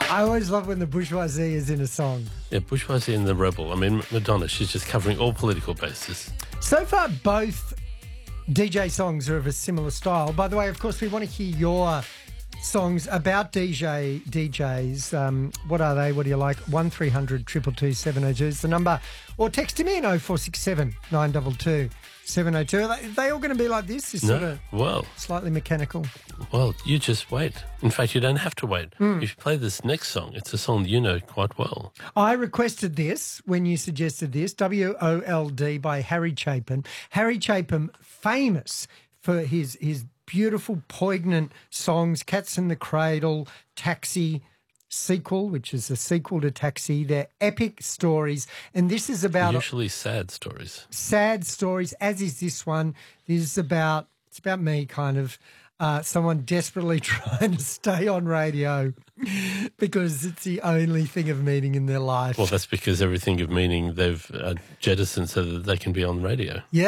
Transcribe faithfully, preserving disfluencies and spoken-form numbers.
I always love when the bourgeoisie is in a song. Yeah, bourgeoisie and the rebel. I mean, Madonna, she's just covering all political bases. So far, both D J songs are of a similar style. By the way, of course, we want to hear your songs about D J D Js. Um, what are they? What do you like? one three hundred two two two seven oh two is the number. Or text me in oh four six seven nine two two seven oh two. Are they, are they all going to be like this? This No, sort of well, slightly mechanical. well, you just wait. In fact, you don't have to wait. Mm. If you play this next song, it's a song that you know quite well. I requested this when you suggested this, W O L D by Harry Chapin. Harry Chapin, famous for his his beautiful, poignant songs, Cats in the Cradle, Taxi, Sequel, which is a sequel to Taxi. They're epic stories, and this is about Usually sad stories. sad stories, as is this one. This is about, it's about me, kind of, uh, someone desperately trying to stay on radio because it's the only thing of meaning in their life. Well, that's because everything of meaning they've uh, jettisoned so that they can be on radio. Yeah.